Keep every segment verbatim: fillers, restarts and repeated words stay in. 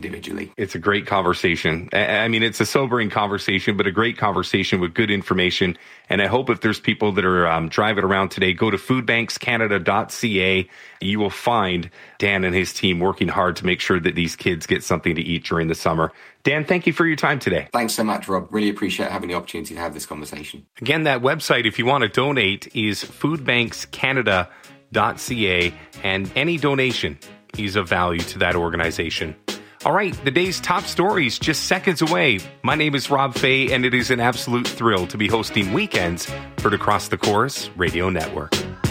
individually. It's a great conversation. I mean, it's a sobering conversation, but a great conversation with good information. And I hope if there's people that are um, driving around today, go to food banks canada dot c a. You will find Dan and his team working hard to make sure that these kids get something to eat during the summer. Dan, thank you for your time today. Thanks so much, Rob. Really appreciate having the opportunity to have this conversation. Again, that website, if you want to donate, is food banks canada dot c a, and any donation is of value to that organization. All right, the day's top stories just seconds away. My name is Rob Fay, and it is an absolute thrill to be hosting Weekends for the Across the Chorus Radio Network.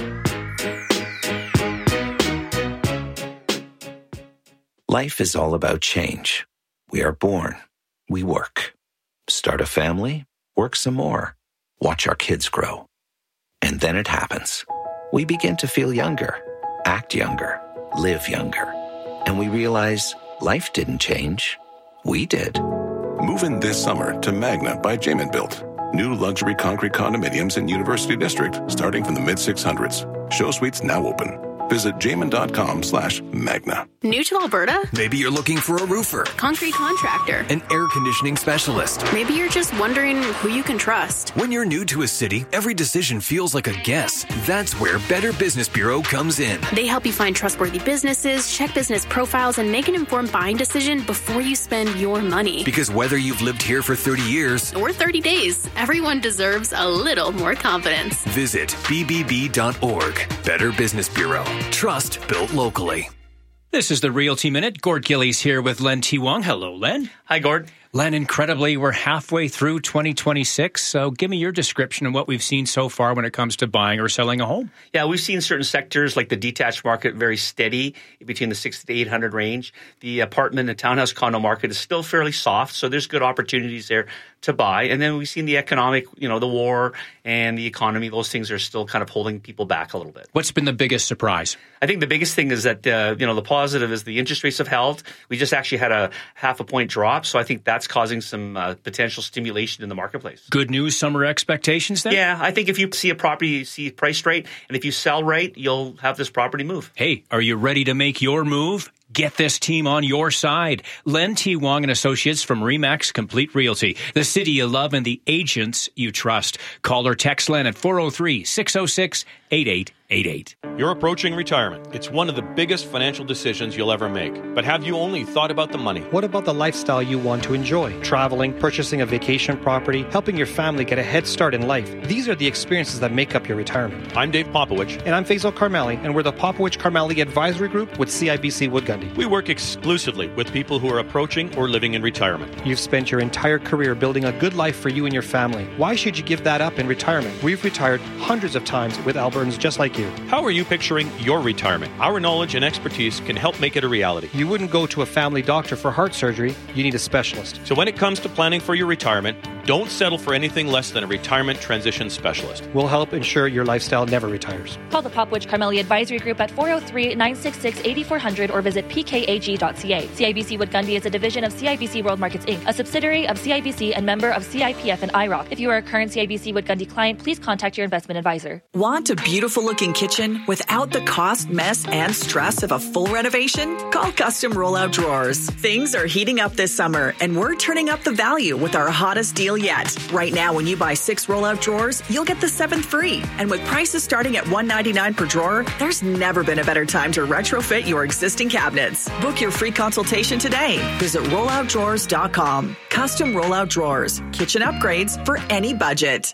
Life is all about change. We are born, we work, start a family, work some more, watch our kids grow. And then it happens. We begin to feel younger, act younger, live younger. And we realize life didn't change. We did. Move in this summer to Magna by Jamin Built. New luxury concrete condominiums in University District starting from the mid six hundreds. Show suites now open. Visit jamin.com slash magna. New to Alberta? Maybe you're looking for a roofer, Concrete contractor, an air conditioning specialist. Maybe you're just wondering who you can trust. When you're new to a city, every decision feels like a guess. That's where Better Business Bureau comes in. They help you find trustworthy businesses, check business profiles, and make an informed buying decision before you spend your money. Because whether you've lived here for thirty years or thirty days, everyone deserves a little more confidence. Visit b b b dot org. Better Business Bureau. Trust built locally. This is the Realty Minute. Gord Gillies here with Len T. Wong. Hello, Len. Hi, Gord. Len, incredibly, we're halfway through twenty twenty-six, so give me your description of what we've seen so far when it comes to buying or selling a home. Yeah, we've seen certain sectors like the detached market very steady between the six to eight hundred range. The apartment and townhouse condo market is still fairly soft, so there's good opportunities there to buy. And then we've seen the economic, you know, the war and the economy, those things are still kind of holding people back a little bit. What's been the biggest surprise? I think the biggest thing is that, uh, you know, the positive is the interest rates have held. We just actually had a half a point drop, so I think that's causing some uh, potential stimulation in the marketplace. Good news, summer expectations then? Yeah, I think if you see a property, you see priced right, and if you sell right, you'll have this property move. Hey, are you ready to make your move? Get this team on your side. Len T. Wong and Associates from RE/MAX Complete Realty. The city you love and the agents you trust. Call or text Len at four oh three, six oh six, eight eight eight eight. You're approaching retirement. It's one of the biggest financial decisions you'll ever make. But have you only thought about the money? What about the lifestyle you want to enjoy? Traveling, purchasing a vacation property, helping your family get a head start in life. These are the experiences that make up your retirement. I'm Dave Popowich. And I'm Faisal Karmali, and we're the Popowich Karmali Advisory Group with C I B C Wood Gundy. We work exclusively with people who are approaching or living in retirement. You've spent your entire career building a good life for you and your family. Why should you give that up in retirement? We've retired hundreds of times with Albertans just like you. How are you picturing your retirement? Our knowledge and expertise can help make it a reality. You wouldn't go to a family doctor for heart surgery. You need a specialist. So when it comes to planning for your retirement, don't settle for anything less than a retirement transition specialist. We'll help ensure your lifestyle never retires. Call the Popowich Karmali Advisory Group at four oh three, nine six six, eight four hundred or visit p k a g dot c a. C I B C Wood Gundy is a division of C I B C World Markets Incorporated, a subsidiary of C I B C and member of C I P F and I R O C. If you are a current C I B C Wood Gundy client, please contact your investment advisor. Want a beautiful-looking kitchen without the cost, mess, and stress of a full renovation? Call Custom Rollout Drawers. Things are heating up this summer, and we're turning up the value with our hottest deal yet. Right now, when you buy six rollout drawers, you'll get the seventh free. And with prices starting at one hundred ninety-nine dollars per drawer, there's never been a better time to retrofit your existing cabinets. Book your free consultation today. Visit rollout drawers dot com. Custom Rollout Drawers. Kitchen upgrades for any budget.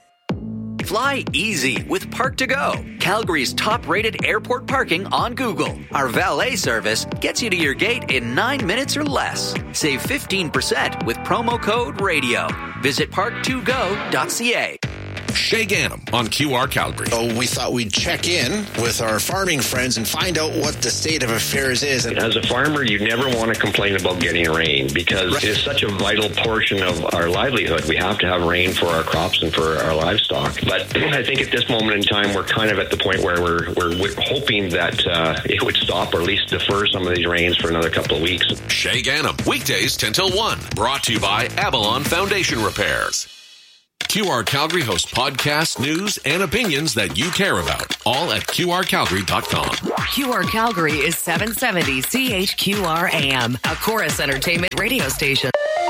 Fly easy with Park to Go, Calgary's top-rated airport parking on Google. Our valet service gets you to your gate in nine minutes or less. Save fifteen percent with promo code RADIO. Visit park to go dot c a. Shay Ganem on Q R Calgary. So we thought we'd check in with our farming friends and find out what the state of affairs is. As a farmer, you never want to complain about getting rain because right. It is such a vital portion of our livelihood. We have to have rain for our crops and for our livestock. But I think at this moment in time, we're kind of at the point where we're we're, we're hoping that uh, it would stop or at least defer some of these rains for another couple of weeks. Shay Ganem, weekdays ten till one. Brought to you by Avalon Foundation Repairs. Q R Calgary hosts podcasts, news, and opinions that you care about, all at Q R Calgary dot com. Q R Calgary is seven seventy C H Q R A M, a Chorus Entertainment radio station.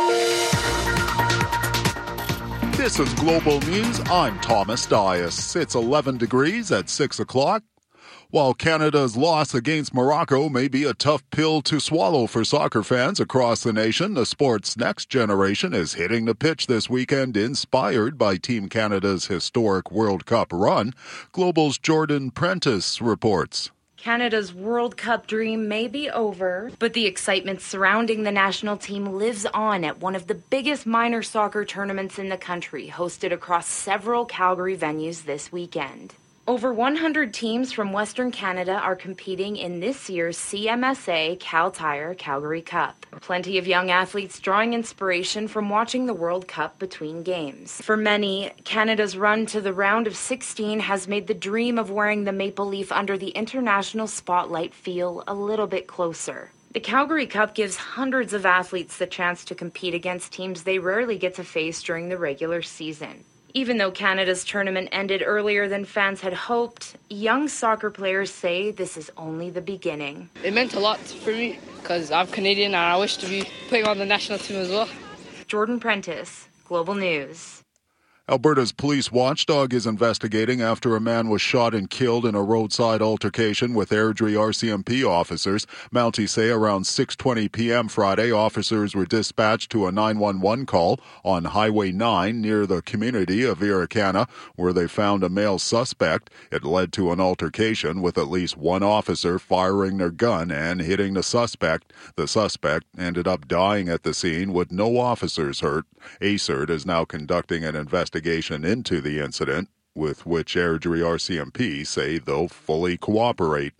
This is Global News. I'm Thomas Dias. It's eleven degrees at six o'clock. While Canada's loss against Morocco may be a tough pill to swallow for soccer fans across the nation, the sport's next generation is hitting the pitch this weekend, inspired by Team Canada's historic World Cup run. Global's Jordan Prentice reports. Canada's World Cup dream may be over, but the excitement surrounding the national team lives on at one of the biggest minor soccer tournaments in the country, hosted across several Calgary venues this weekend. Over one hundred teams from Western Canada are competing in this year's C M S A Cal Tire Calgary Cup. Plenty of young athletes drawing inspiration from watching the World Cup between games. For many, Canada's run to the round of sixteen has made the dream of wearing the maple leaf under the international spotlight feel a little bit closer. The Calgary Cup gives hundreds of athletes the chance to compete against teams they rarely get to face during the regular season. Even though Canada's tournament ended earlier than fans had hoped, young soccer players say this is only the beginning. It meant a lot for me because I'm Canadian and I wish to be playing on the national team as well. Jordan Prentice, Global News. Alberta's police watchdog is investigating after a man was shot and killed in a roadside altercation with Airdrie R C M P officers. Mounties say around six twenty p.m. Friday, officers were dispatched to a nine one one call on Highway nine near the community of Irricana, where they found a male suspect. It led to an altercation with at least one officer firing their gun and hitting the suspect. The suspect ended up dying at the scene with no officers hurt. A C E R T is now conducting an investigation into the incident, with which Airdrie R C M P say they'll fully cooperate.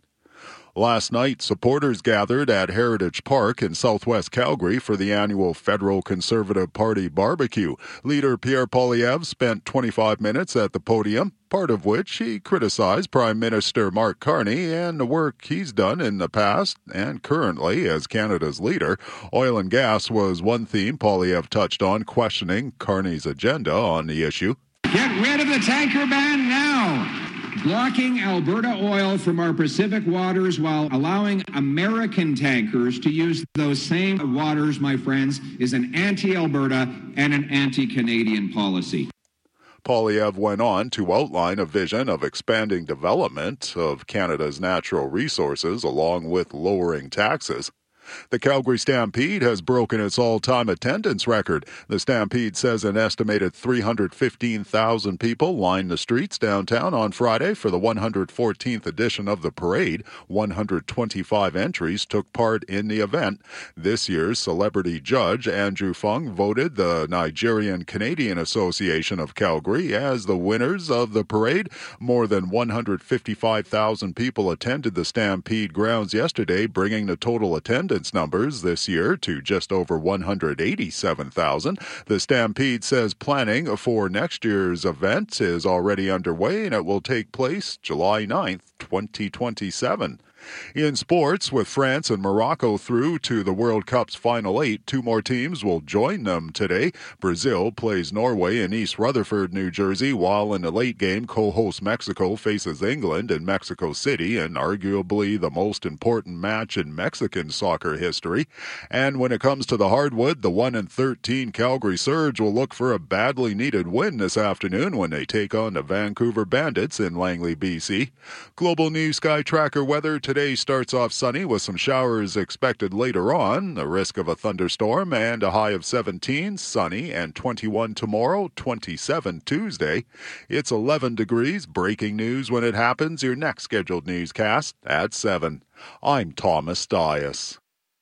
Last night, supporters gathered at Heritage Park in southwest Calgary for the annual Federal Conservative Party barbecue. Leader Pierre Poilievre spent twenty-five minutes at the podium, part of which he criticized Prime Minister Mark Carney and the work he's done in the past and currently as Canada's leader. Oil and gas was one theme Poilievre touched on, questioning Carney's agenda on the issue. Get rid of the tanker ban now! Blocking Alberta oil from our Pacific waters while allowing American tankers to use those same waters, my friends, is an anti-Alberta and an anti-Canadian policy. Poilievre went on to outline a vision of expanding development of Canada's natural resources along with lowering taxes. The Calgary Stampede has broken its all-time attendance record. The Stampede says an estimated three hundred fifteen thousand people lined the streets downtown on Friday for the one hundred fourteenth edition of the parade. one hundred twenty-five entries took part in the event. This year's celebrity judge, Andrew Fung, voted the Nigerian-Canadian Association of Calgary as the winners of the parade. More than one hundred fifty-five thousand people attended the Stampede grounds yesterday, bringing the total attendance numbers this year to just over one hundred eighty-seven thousand. The Stampede says planning for next year's event is already underway and it will take place July ninth, twenty twenty-seven. In sports, with France and Morocco through to the World Cup's final eight, two more teams will join them today. Brazil plays Norway in East Rutherford, New Jersey, while in the late game, co-host Mexico faces England in Mexico City, and arguably the most important match in Mexican soccer history. And when it comes to the hardwood, the one and thirteen Calgary Surge will look for a badly needed win this afternoon when they take on the Vancouver Bandits in Langley, B C. Global News Sky Tracker weather today starts off sunny with some showers expected later on, the risk of a thunderstorm, and a high of seventeen, sunny, and twenty-one tomorrow, twenty-seven Tuesday. It's eleven degrees. Breaking news when it happens. Your next scheduled newscast at seven. I'm Thomas Dias.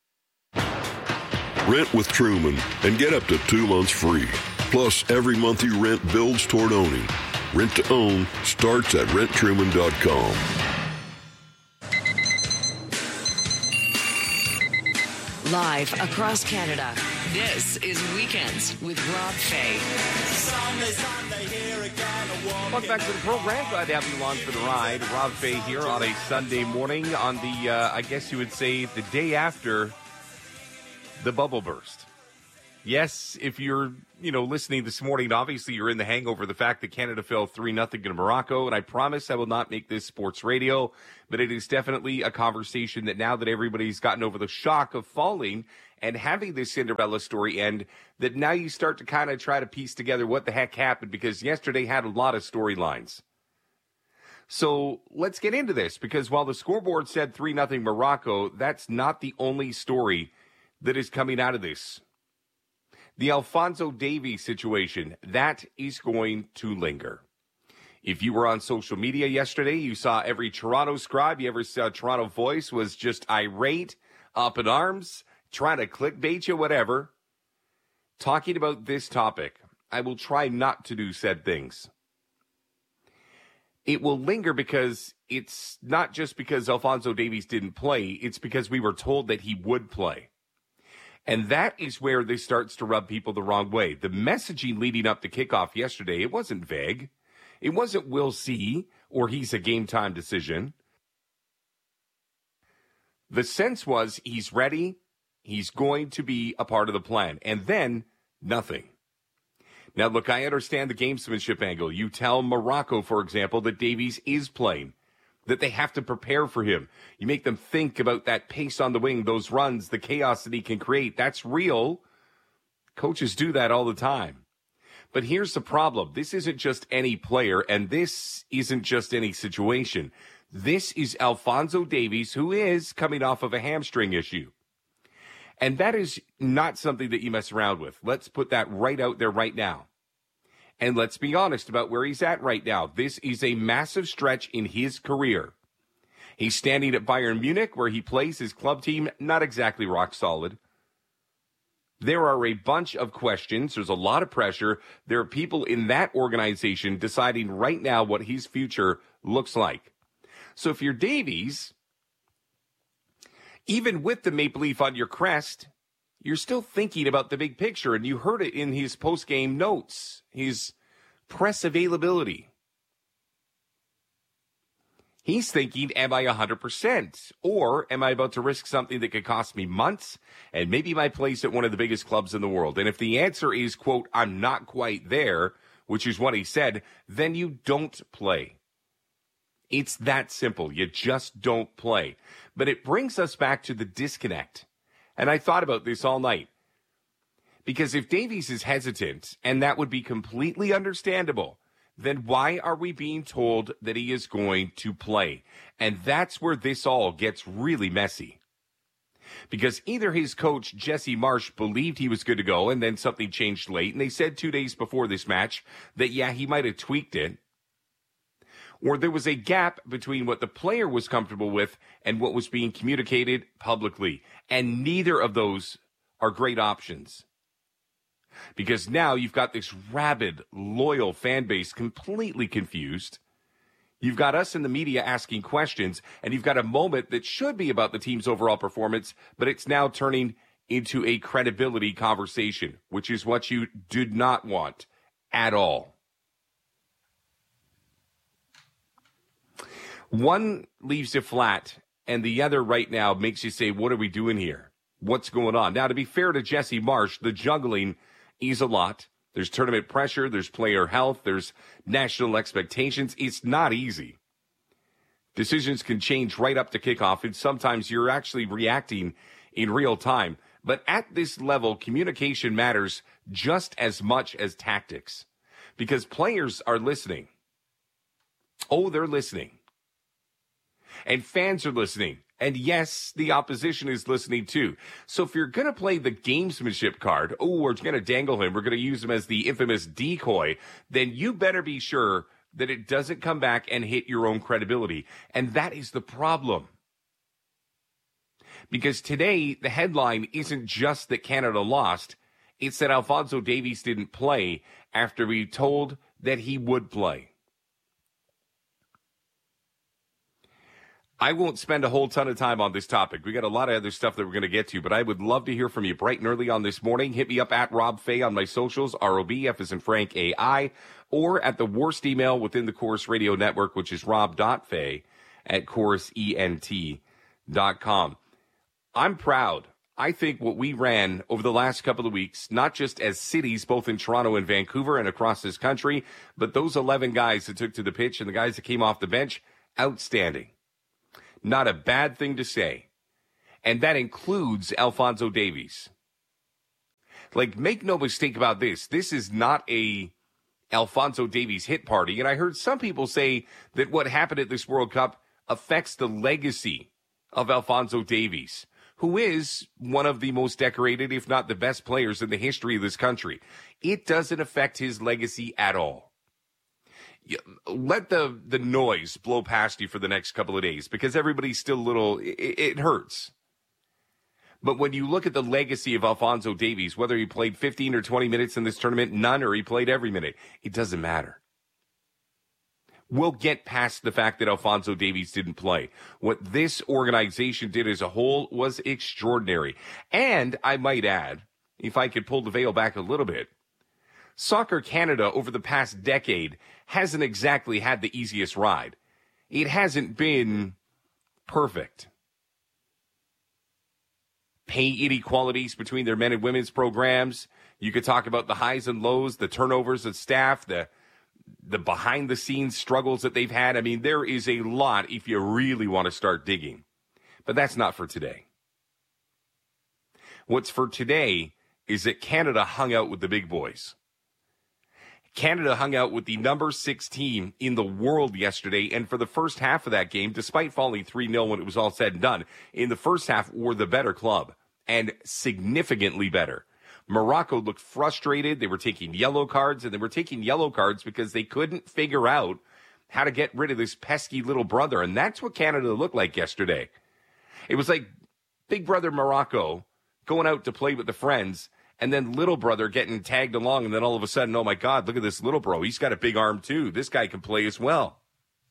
Rent with Truman and get up to two months free. Plus, every month you rent builds toward owning. Rent to own starts at rent truman dot com. Live across Canada, this is Weekends with Rob Fay. Welcome back to the program. Glad to have you along for the ride. Rob Fay here on a Sunday morning on the, uh, I guess you would say, the day after the bubble burst. Yes, if you're, you know, listening this morning, obviously you're in the hangover, the fact that Canada fell three nothing to Morocco, and I promise I will not make this sports radio, but it is definitely a conversation that now that everybody's gotten over the shock of falling and having this Cinderella story end, that now you start to kind of try to piece together what the heck happened, because yesterday had a lot of storylines. So let's get into this, because while the scoreboard said three nothing Morocco, that's not the only story that is coming out of this. The Alphonso Davies situation, that is going to linger. If you were on social media yesterday, you saw every Toronto scribe, you ever saw Toronto Voice was just irate, up in arms, trying to clickbait you, whatever. Talking about this topic, I will try not to do said things. It will linger because it's not just because Alphonso Davies didn't play, it's because we were told that he would play. And that is where this starts to rub people the wrong way. The messaging leading up to kickoff yesterday, it wasn't vague. It wasn't we'll see or he's a game time decision. The sense was he's ready, he's going to be a part of the plan, and then nothing. Now, look, I understand the gamesmanship angle. You tell Morocco, for example, that Davies is playing, that they have to prepare for him. You make them think about that pace on the wing, those runs, the chaos that he can create. That's real. Coaches do that all the time. But here's the problem. This isn't just any player, and this isn't just any situation. This is Alphonso Davies, who is coming off of a hamstring issue. And that is not something that you mess around with. Let's put that right out there right now. And let's be honest about where he's at right now. This is a massive stretch in his career. He's standing at Bayern Munich, where he plays his club team, not exactly rock solid. There are a bunch of questions. There's a lot of pressure. There are people in that organization deciding right now what his future looks like. So if you're Davies, even with the maple leaf on your crest, you're still thinking about the big picture, and you heard it in his post-game notes, his press availability. He's thinking, am I one hundred percent? Or am I about to risk something that could cost me months and maybe my place at one of the biggest clubs in the world? And if the answer is, quote, I'm not quite there, which is what he said, then you don't play. It's that simple. You just don't play. But it brings us back to the disconnect. And I thought about this all night. Because if Davies is hesitant, and that would be completely understandable, then why are we being told that he is going to play? And that's where this all gets really messy. Because either his coach, Jesse Marsh, believed he was good to go, and then something changed late, and they said two days before this match that, yeah, he might have tweaked it. Or there was a gap between what the player was comfortable with and what was being communicated publicly. And neither of those are great options. Because now you've got this rabid, loyal fan base completely confused. You've got us in the media asking questions, and you've got a moment that should be about the team's overall performance, but it's now turning into a credibility conversation, which is what you did not want at all. One leaves you flat, and the other right now makes you say, what are we doing here? What's going on? Now, to be fair to Jesse Marsh, the juggling is a lot. There's tournament pressure, there's player health, there's national expectations. It's not easy. Decisions can change right up to kickoff, and sometimes you're actually reacting in real time. But at this level, communication matters just as much as tactics, because players are listening. Oh, they're listening. And fans are listening. And yes, the opposition is listening too. So if you're going to play the gamesmanship card, oh, we're going to dangle him, we're going to use him as the infamous decoy, then you better be sure that it doesn't come back and hit your own credibility. And that is the problem. Because today, the headline isn't just that Canada lost. It's that Alphonso Davies didn't play after we told that he would play. I won't spend a whole ton of time on this topic. We got a lot of other stuff that we're going to get to, but I would love to hear from you bright and early on this morning. Hit me up at Rob Fay on my socials, R O B, F as in Frank, A I, or at the worst email within the Chorus Radio Network, which is rob.fay at chorus ent dot com. I'm proud. I think what we ran over the last couple of weeks, not just as cities, both in Toronto and Vancouver and across this country, but those eleven guys that took to the pitch and the guys that came off the bench, outstanding. Not a bad thing to say. And that includes Alphonso Davies. Like, make no mistake about this. This is not a Alphonso Davies hit party. And I heard some people say that what happened at this World Cup affects the legacy of Alphonso Davies, who is one of the most decorated, if not the best players in the history of this country. It doesn't affect his legacy at all. Let the, the noise blow past you for the next couple of days, because everybody's still a little, it, it hurts. But when you look at the legacy of Alphonso Davies, whether he played fifteen or twenty minutes in this tournament, none, or he played every minute, it doesn't matter. We'll get past the fact that Alphonso Davies didn't play. What this organization did as a whole was extraordinary. And I might add, if I could pull the veil back a little bit, Soccer Canada over the past decade hasn't exactly had the easiest ride. It hasn't been perfect. Pay inequalities between their men and women's programs. You could talk about the highs and lows, the turnovers of staff, the the behind-the-scenes struggles that they've had. I mean, there is a lot if you really want to start digging. But that's not for today. What's for today is that Canada hung out with the big boys. Canada hung out with the number six team in the world yesterday, and for the first half of that game, despite falling three nil when it was all said and done, in the first half were the better club, and significantly better. Morocco looked frustrated. They were taking yellow cards, and they were taking yellow cards because they couldn't figure out how to get rid of this pesky little brother, and that's what Canada looked like yesterday. It was like big brother Morocco going out to play with the friends, and then little brother getting tagged along, and then all of a sudden, oh my God, look at this little bro. He's got a big arm too. This guy can play as well.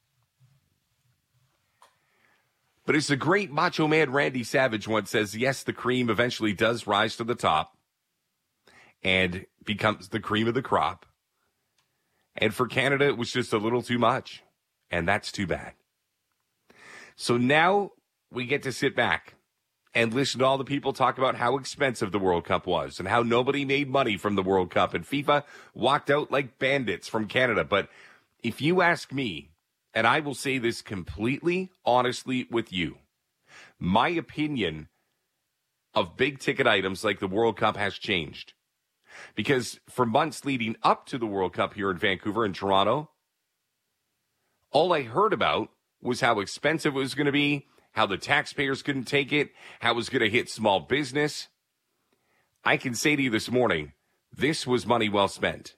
But as the great macho man Randy Savage once says, yes, the cream eventually does rise to the top and becomes the cream of the crop. And for Canada, it was just a little too much, and that's too bad. So now we get to sit back and listen to all the people talk about how expensive the World Cup was and how nobody made money from the World Cup, and FIFA walked out like bandits from Canada. But if you ask me, and I will say this completely honestly with you, my opinion of big ticket items like the World Cup has changed. Because for months leading up to the World Cup here in Vancouver and Toronto, all I heard about was how expensive it was going to be, how the taxpayers couldn't take it, how it was going to hit small business. I can say to you this morning, this was money well spent.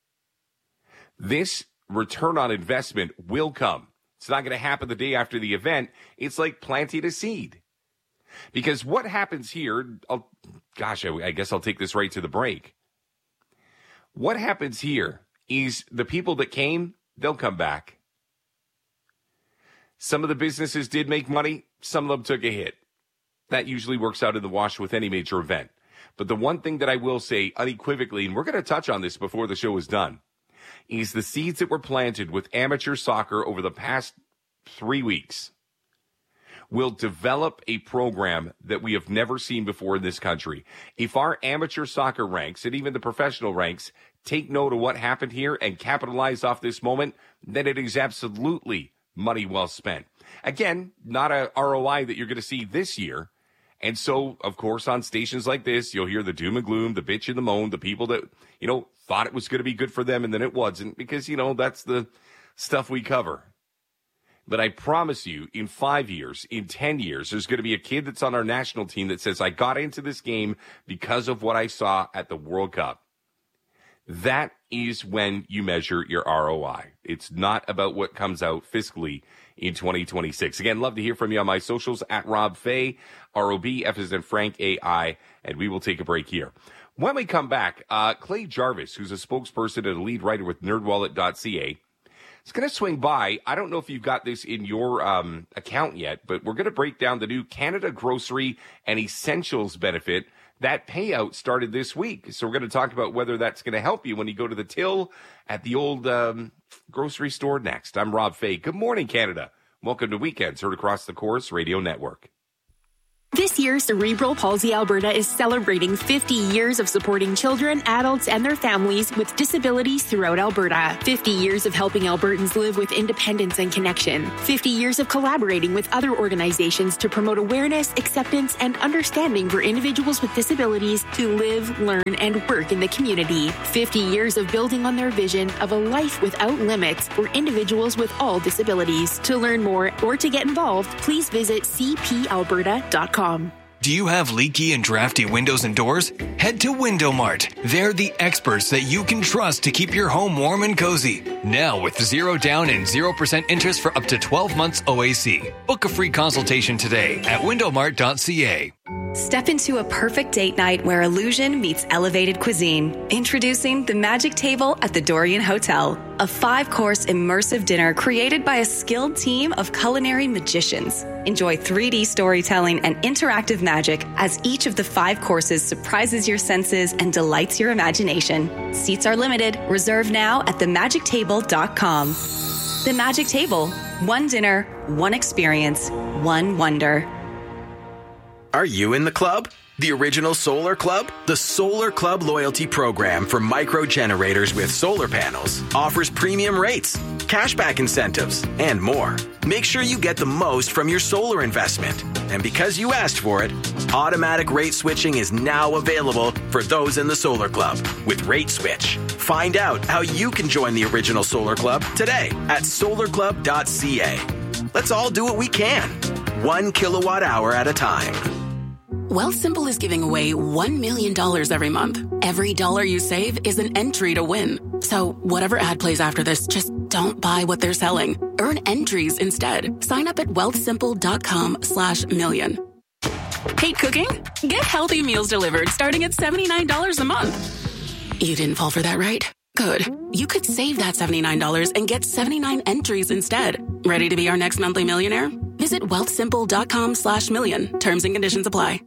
This return on investment will come. It's not going to happen the day after the event. It's like planting a seed. Because what happens here, I'll, gosh, I, I guess I'll take this right to the break. What happens here is the people that came, they'll come back. Some of the businesses did make money. Some of them took a hit. That usually works out in the wash with any major event. But the one thing that I will say unequivocally, and we're going to touch on this before the show is done, is the seeds that were planted with amateur soccer over the past three weeks will develop a program that we have never seen before in this country. If our amateur soccer ranks and even the professional ranks take note of what happened here and capitalize off this moment, then it is absolutely money well spent. Again, not a R O I that you're going to see this year. And so, of course, on stations like this, you'll hear the doom and gloom, the bitch and the moan, the people that, you know, thought it was going to be good for them and then it wasn't, because, you know, that's the stuff we cover. But I promise you, in five years, in ten years, there's going to be a kid that's on our national team that says, I got into this game because of what I saw at the World Cup. That is when you measure your R O I. It's not about what comes out fiscally in twenty twenty-six. Again, love to hear from you on my socials, at Rob Fay, R O B, F as in Frank, A I, and we will take a break here. When we come back, uh, Clay Jarvis, who's a spokesperson and a lead writer with nerd wallet dot c a, is going to swing by. I don't know if you've got this in your um, account yet, but we're going to break down the new Canada Grocery and Essentials benefit. That payout started this week. So we're going to talk about whether that's going to help you when you go to the till at the old um, grocery store next. I'm Rob Fay. Good morning, Canada. Welcome to Weekends, heard across the Chorus Radio Network. This year, Cerebral Palsy Alberta is celebrating fifty years of supporting children, adults, and their families with disabilities throughout Alberta. fifty years of helping Albertans live with independence and connection. fifty years of collaborating with other organizations to promote awareness, acceptance, and understanding for individuals with disabilities to live, learn, and work in the community. fifty years of building on their vision of a life without limits for individuals with all disabilities. To learn more or to get involved, please visit c p alberta dot com. Do you have leaky and drafty windows and doors? Head to Window Mart. They're the experts that you can trust to keep your home warm and cozy. Now with zero down and zero percent interest for up to twelve months O A C. Book a free consultation today at window mart dot c a. Step into a perfect date night where illusion meets elevated cuisine. Introducing the Magic Table at the Dorian Hotel, a five-course immersive dinner created by a skilled team of culinary magicians. Enjoy three D storytelling and interactive magic as each of the five courses surprises your senses and delights your imagination. Seats are limited. Reserve now at the magic table dot com. The Magic Table. One dinner, one experience, one wonder. Are you in the club? The original Solar Club? The Solar Club loyalty program for micro generators with solar panels offers premium rates, cashback incentives, and more. Make sure you get the most from your solar investment. And because you asked for it, automatic rate switching is now available for those in the Solar Club with Rate Switch. Find out how you can join the original Solar Club today at solar club dot c a. Let's all do what we can, one kilowatt hour at a time. Wealthsimple is giving away one million dollars every month. Every dollar you save is an entry to win. So whatever ad plays after this, just don't buy what they're selling. Earn entries instead. Sign up at wealthsimple dot com slash million. Hate cooking? Get healthy meals delivered starting at seventy-nine dollars a month. You didn't fall for that, right? Good. You could save that seventy-nine dollars and get seventy-nine entries instead. Ready to be our next monthly millionaire? Visit wealthsimple dot com slash million. Terms and conditions apply.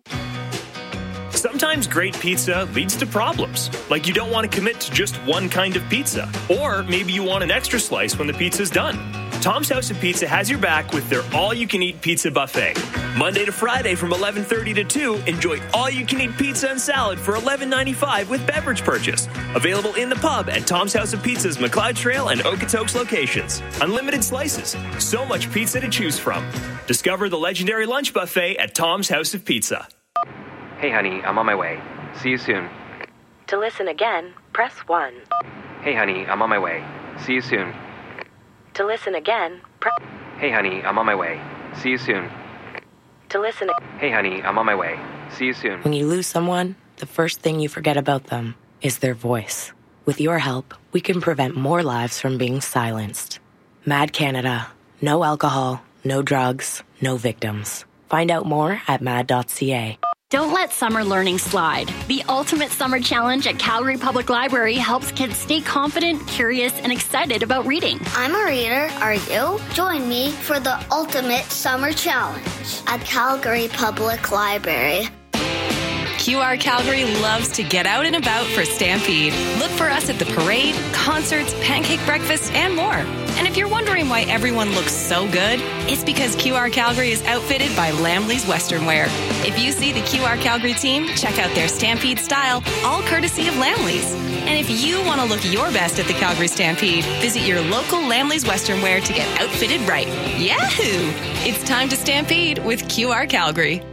Sometimes great pizza leads to problems, like you don't want to commit to just one kind of pizza, or maybe you want an extra slice when the pizza's done. Tom's House of Pizza has your back with their all-you-can-eat pizza buffet. Monday to Friday from eleven thirty to two, enjoy all-you-can-eat pizza and salad for eleven ninety-five with beverage purchase. Available in the pub at Tom's House of Pizza's McLeod Trail and Okotoks locations. Unlimited slices, so much pizza to choose from. Discover the legendary lunch buffet at Tom's House of Pizza. Hey, honey, I'm on my way. See you soon. To listen again, press one. Hey, honey, I'm on my way. See you soon. To listen again, press... Hey, honey, I'm on my way. See you soon. To listen... Hey, honey, I'm on my way. See you soon. When you lose someone, the first thing you forget about them is their voice. With your help, we can prevent more lives from being silenced. Mad Canada. No alcohol, no drugs, no victims. Find out more at mad dot c a. Don't let summer learning slide. The Ultimate Summer Challenge at Calgary Public Library helps kids stay confident, curious, and excited about reading. I'm a reader. Are you? Join me for the Ultimate Summer Challenge at Calgary Public Library. Q R Calgary loves to get out and about for Stampede. Look for us at the parade, concerts, pancake breakfast, and more. And if you're wondering why everyone looks so good, it's because Q R Calgary is outfitted by Lamley's Western Wear. If you see the Q R Calgary team, check out their Stampede style, all courtesy of Lamley's. And if you want to look your best at the Calgary Stampede, visit your local Lamley's Western Wear to get outfitted right. Yahoo! It's time to Stampede with Q R Calgary.